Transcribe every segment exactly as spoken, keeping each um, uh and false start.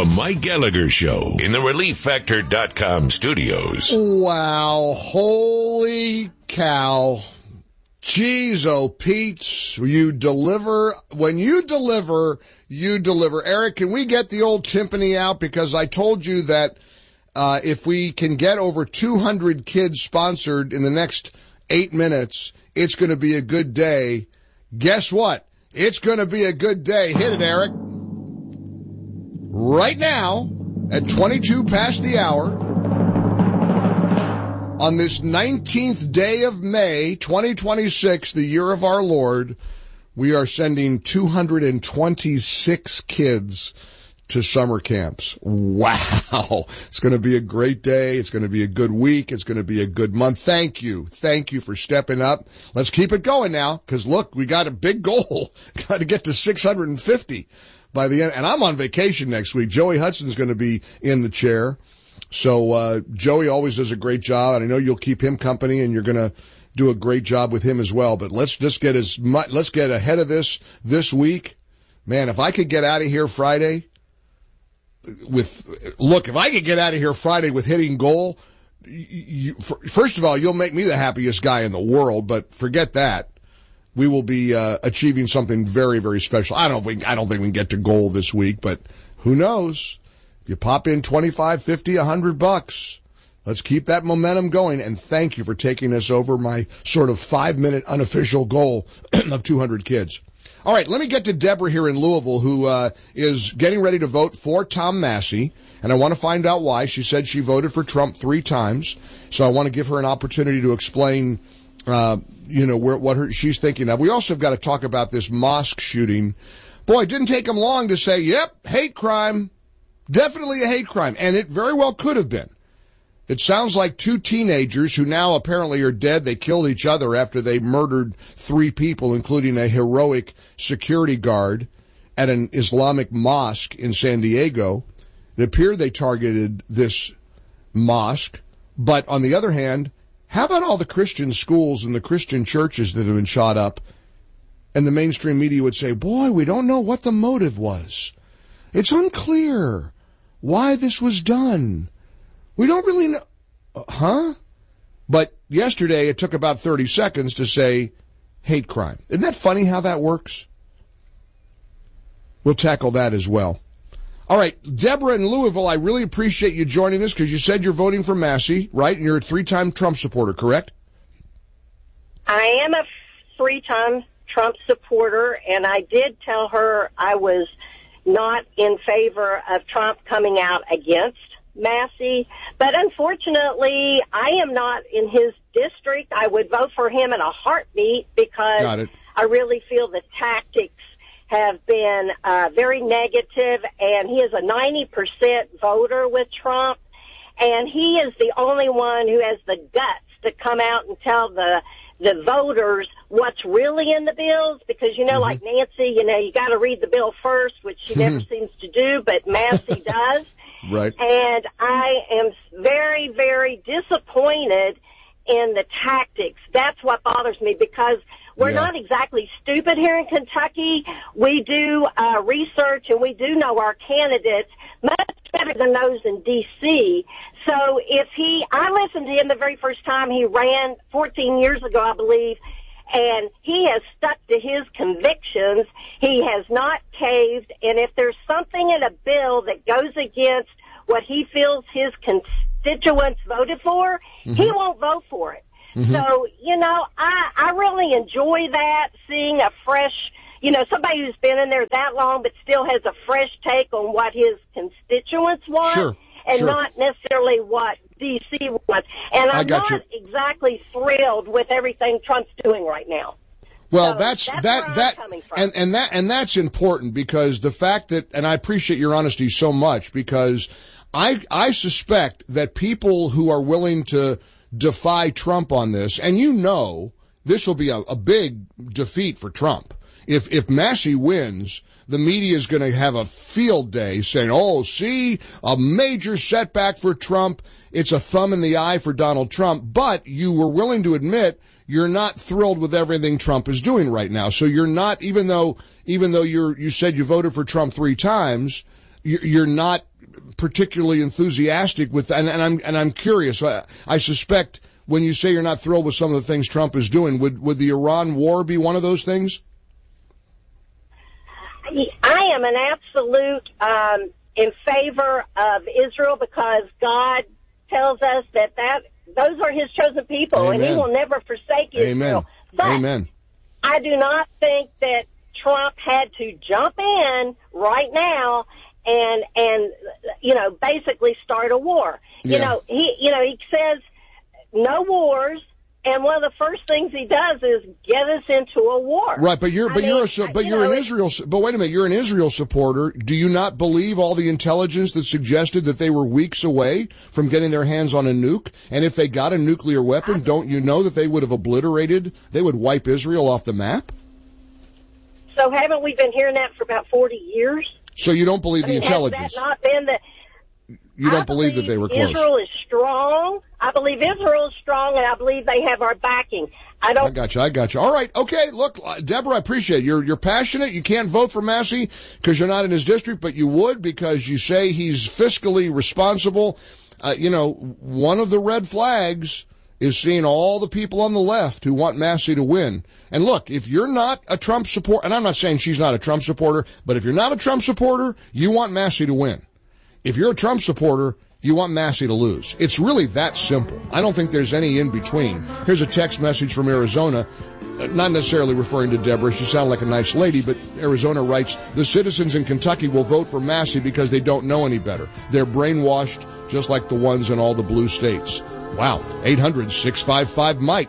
The Mike Gallagher Show in the relief factor dot com studios. Wow, holy cow. Jeez, oh, Pete, you deliver. When you deliver, you deliver. Eric, can we get the old timpani out? Because I told you that uh, if we can get over two hundred kids sponsored in the next eight minutes, it's going to be a good day. Guess what? It's going to be a good day. Hit it, Eric. Right now, at twenty-two past the hour, on this nineteenth day of May, twenty twenty-six, the year of our Lord, we are sending two hundred twenty-six kids to summer camps. Wow. It's going to be a great day. It's going to be a good week. It's going to be a good month. Thank you. Thank you for stepping up. Let's keep it going now, because look, we got a big goal. Got to get to six hundred fifty. By the end, and I'm on vacation next week. Joey Hudson's going to be in the chair. So, uh, Joey always does a great job, and I know you'll keep him company, and you're going to do a great job with him as well. But let's just get as much, let's get ahead of this this week. Man, if I could get out of here Friday with, look, if I could get out of here Friday with hitting goal, you, first of all, you'll make me the happiest guy in the world, but forget that. We will be uh, achieving something very, very special. I don't think I don't think we can get to goal this week, but who knows? If you pop in twenty-five, fifty, a hundred bucks. Let's keep that momentum going. And thank you for taking us over my sort of five-minute unofficial goal of two hundred kids. All right, let me get to Deborah here in Louisville, who uh, is getting ready to vote for Tom Massey, and I want to find out why. She said she voted for Trump three times, so I want to give her an opportunity to explain Uh, you know, where, what her, she's thinking of. We also have got to talk about this mosque shooting. Boy, it didn't take them long to say, yep, hate crime. Definitely a hate crime. And it very well could have been. It sounds like two teenagers who now apparently are dead. They killed each other after they murdered three people, including a heroic security guard at an Islamic mosque in San Diego. It appeared they targeted this mosque. But on the other hand, how about all the Christian schools and the Christian churches that have been shot up? And the mainstream media would say, boy, we don't know what the motive was. It's unclear why this was done. We don't really know. Uh, huh? But yesterday it took about thirty seconds to say hate crime. Isn't that funny how that works? We'll tackle that as well. All right, Deborah in Louisville, I really appreciate you joining us because you said you're voting for Massey, right? And you're a three-time Trump supporter, correct? I am a three-time Trump supporter, and I did tell her I was not in favor of Trump coming out against Massey. But unfortunately, I am not in his district. I would vote for him in a heartbeat because I really feel the tactics have been uh, very negative, and he is a ninety percent voter with Trump, and he is the only one who has the guts to come out and tell the the voters what's really in the bills, because, you know, mm-hmm. like Nancy, you know, you got to read the bill first, which she never seems to do, but Massey does. Right. And I am very, very disappointed in the tactics. That's what bothers me, because we're yeah. not exactly stupid here in Kentucky. We do uh, research, and we do know our candidates much better than those in D C So if he, I listened to him the very first time he ran fourteen years ago, I believe, and he has stuck to his convictions. He has not caved, and if there's something in a bill that goes against what he feels his constituents voted for, mm-hmm. he won't vote for it. Mm-hmm. So, you know, I, I really enjoy that, seeing a fresh, you know, somebody who's been in there that long but still has a fresh take on what his constituents want, sure, and sure. not necessarily what D C wants. And I'm not you. exactly thrilled with everything Trump's doing right now. Well, so that's, that's that, that, and, and that, and that's important, because the fact that, and I appreciate your honesty so much, because I, I suspect that people who are willing to defy Trump on this, and you know, this will be a, a big defeat for Trump. If, if Massey wins, the media is going to have a field day saying, oh, see, a major setback for Trump. It's a thumb in the eye for Donald Trump. But you were willing to admit you're not thrilled with everything Trump is doing right now. So you're not, even though, even though you're, you said you voted for Trump three times, you're not, particularly enthusiastic with, and, and I'm and I'm curious. I, I suspect when you say you're not thrilled with some of the things Trump is doing, would would the Iran war be one of those things? I am an absolute um, in favor of Israel because God tells us that that those are His chosen people, Amen. And He will never forsake Israel. Amen. But Amen. I do not think that Trump had to jump in right now and and you know basically start a war. Yeah. You know he you know he says no wars, and one of the first things he does is get us into a war. Right, but you're I but mean, you're a, but you you're know, an Israel but wait a minute, you're an Israel supporter. Do you not believe all the intelligence that suggested that they were weeks away from getting their hands on a nuke? And if they got a nuclear weapon, don't you know that they would have obliterated, they would wipe Israel off the map? So haven't we been hearing that for about forty years? So you don't believe I the mean, intelligence? Has that not been the You don't I believe, believe that they were close? Israel is strong. I believe Israel is strong, and I believe they have our backing. I don't. I got you. I got you. All right. Okay. Look, Deborah, I appreciate it. You're you're passionate. You can't vote for Massey because you're not in his district, but you would because you say he's fiscally responsible. Uh, you know, one of the red flags is seeing all the people on the left who want Massey to win. And look, if you're not a Trump supporter, and I'm not saying she's not a Trump supporter, but if you're not a Trump supporter, you want Massey to win. If you're a Trump supporter, you want Massey to lose. It's really that simple. I don't think there's any in between. Here's a text message from Arizona, not necessarily referring to Deborah. She sounded like a nice lady, but Arizona writes, the citizens in Kentucky will vote for Massey because they don't know any better. They're brainwashed just like the ones in all the blue states. Wow. eight hundred, six five five, Mike.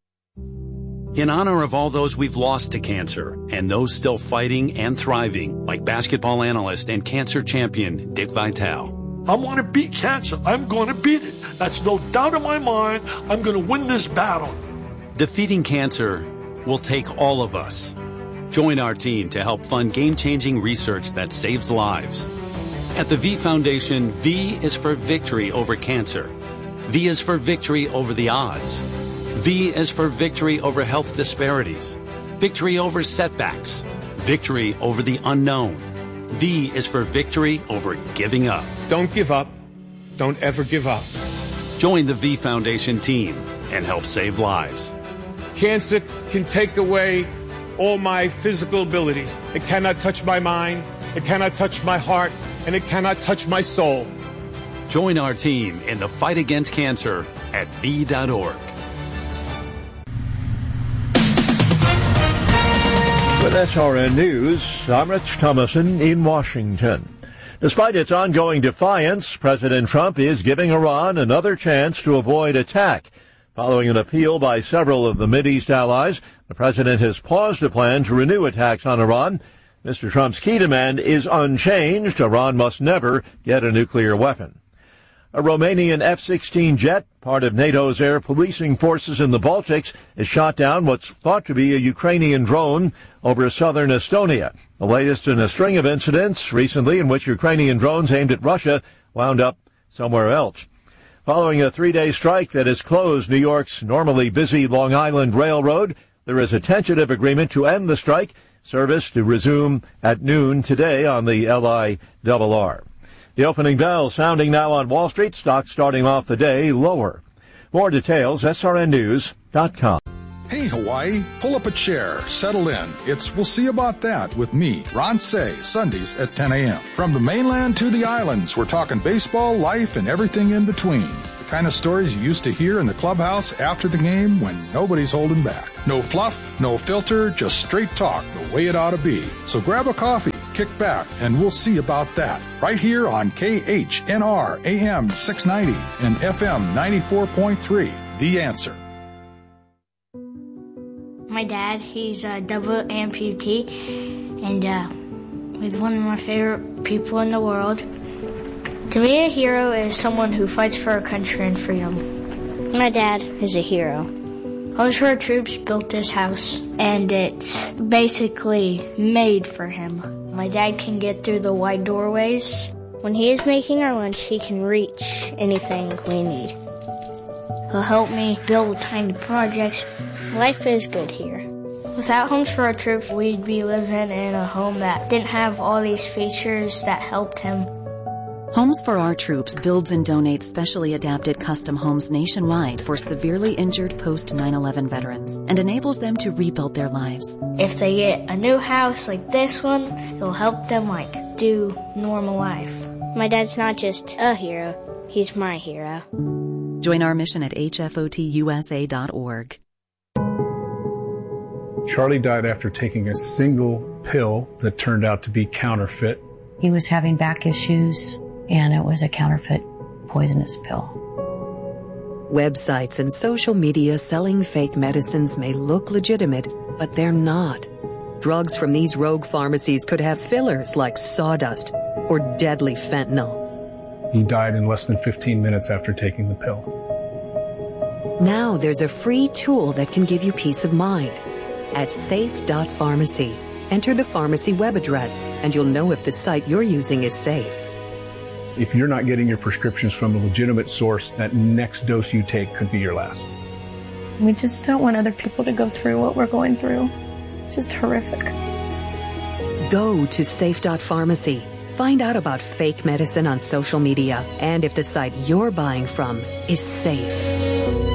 In honor of all those we've lost to cancer and those still fighting and thriving, like basketball analyst and cancer champion Dick Vitale. I want to beat cancer. I'm going to beat it. That's no doubt in my mind. I'm going to win this battle. Defeating cancer will take all of us. Join our team to help fund game-changing research that saves lives. At the V Foundation, V is for victory over cancer. V is for victory over the odds. V is for victory over health disparities. Victory over setbacks. Victory over the unknown. V is for victory over giving up. Don't give up. Don't ever give up. Join the V Foundation team and help save lives. Cancer can take away all my physical abilities. It cannot touch my mind. It cannot touch my heart. And it cannot touch my soul. Join our team in the fight against cancer at V dot org. With S R N News, I'm Rich Thomason in Washington. Despite its ongoing defiance, President Trump is giving Iran another chance to avoid attack. Following an appeal by several of the Mideast allies, the president has paused a plan to renew attacks on Iran. Mister Trump's key demand is unchanged. Iran must never get a nuclear weapon. A Romanian F sixteen jet, part of NATO's air policing forces in the Baltics, has shot down what's thought to be a Ukrainian drone over southern Estonia. The latest in a string of incidents recently in which Ukrainian drones aimed at Russia wound up somewhere else. Following a three-day strike that has closed New York's normally busy Long Island Railroad, there is a tentative agreement to end the strike, service to resume at noon today on the L I R R. The opening bell sounding now on Wall Street, stocks starting off the day lower. More details, S R N news dot com. Hey, Hawaii, pull up a chair, settle in. It's We'll See About That with me, Ron Say, Sundays at ten a.m. From the mainland to the islands, we're talking baseball, life, and everything in between. The kind of stories you used to hear in the clubhouse after the game when nobody's holding back. No fluff, no filter, just straight talk the way it ought to be. So grab a coffee, kick back, and we'll see about that. Right here on K H N R A M six ninety and F M ninety-four point three. The Answer. My dad, he's a double amputee, and uh, he's one of my favorite people in the world. To me, a hero is someone who fights for our country and freedom. My dad is a hero. Homes for Our Troops built this house, and it's basically made for him. My dad can get through the wide doorways. When he is making our lunch, he can reach anything we need. He'll help me build tiny projects. Life is good here. Without Homes for Our Troops, we'd be living in a home that didn't have all these features that helped him. Homes for Our Troops builds and donates specially adapted custom homes nationwide for severely injured post nine eleven veterans and enables them to rebuild their lives. If they get a new house like this one, it'll help them, like, do normal life. My dad's not just a hero, he's my hero. Join our mission at H F O T U S A dot org. Charlie died after taking a single pill that turned out to be counterfeit. He was having back issues, and it was a counterfeit poisonous pill. Websites and social media selling fake medicines may look legitimate, but they're not. Drugs from these rogue pharmacies could have fillers like sawdust or deadly fentanyl. He died in less than fifteen minutes after taking the pill. Now there's a free tool that can give you peace of mind. At safe dot pharmacy, enter the pharmacy web address, and you'll know if the site you're using is safe. If you're not getting your prescriptions from a legitimate source, that next dose you take could be your last. We just don't want other people to go through what we're going through. It's just horrific. Go to safe dot pharmacy. Find out about fake medicine on social media and if the site you're buying from is safe.